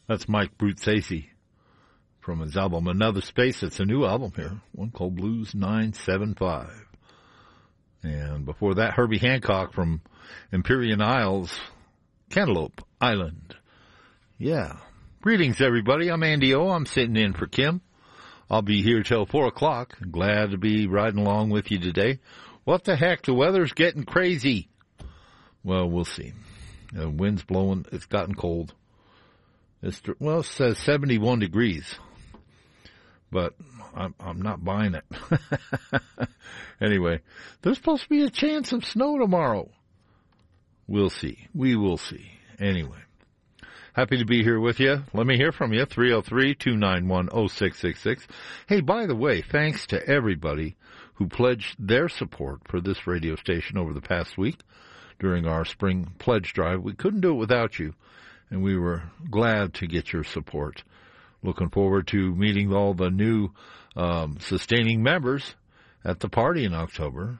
That's Mike Bruzzese from his album Another Space. It's a new album here, one called Blues 975. And before that, Herbie Hancock from Empyrean Isles, Cantaloupe Island. Yeah. Greetings, everybody. I'm Andy O. I'm sitting in for Kim. I'll be here till 4 o'clock. Glad to be riding along with you today. What the heck? The weather's getting crazy. Well, we'll see. The wind's blowing. It's gotten cold. It says 71 degrees. But I'm not buying it. Anyway, there's supposed to be a chance of snow tomorrow. We'll see. We will see. Anyway, happy to be here with you. Let me hear from you, 303-291-0666. Hey, by the way, thanks to everybody who pledged their support for this radio station over the past week during our spring pledge drive. We couldn't do it without you, and we were glad to get your support. Looking forward to meeting all the new sustaining members at the party in October.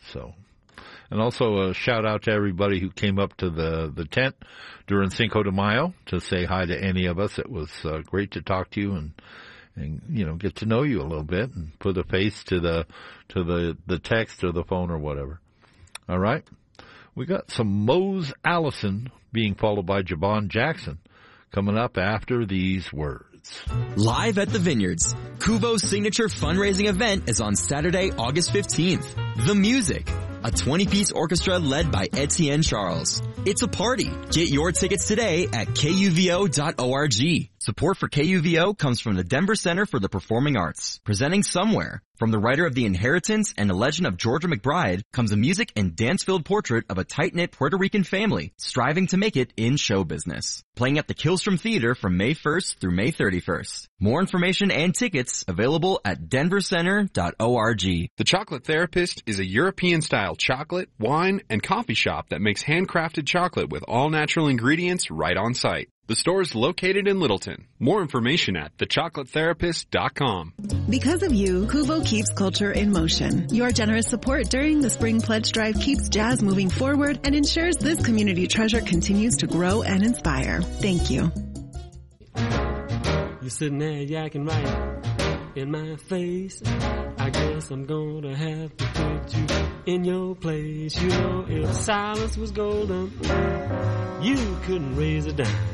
And also a shout out to everybody who came up to the tent during Cinco de Mayo to say hi to any of us. It was great to talk to you and get to know you a little bit and put a face to the text or the phone or whatever. All right. We got some Mose Allison being followed by Javon Jackson coming up after these words. Live at the Vineyards, Kuvo's signature fundraising event is on Saturday, August 15th. The Music, a 20-piece orchestra led by Etienne Charles. It's a party. Get your tickets today at kuvo.org. Support for KUVO comes from the Denver Center for the Performing Arts. Presenting Somewhere. From the writer of The Inheritance and The Legend of Georgia McBride comes a music and dance-filled portrait of a tight-knit Puerto Rican family striving to make it in show business. Playing at the Killstrom Theater from May 1st through May 31st. More information and tickets available at denvercenter.org. The Chocolate Therapist is a European-style chocolate, wine, and coffee shop that makes handcrafted chocolate with all-natural ingredients right on site. The store is located in Littleton. More information at thechocolatetherapist.com. Because of you, Kuvo keeps culture in motion. Your generous support during the Spring Pledge Drive keeps jazz moving forward and ensures this community treasure continues to grow and inspire. Thank you. You're sitting there yakking right in my face. I guess I'm gonna have to put you in your place. You know, if silence was golden, you couldn't raise a dime.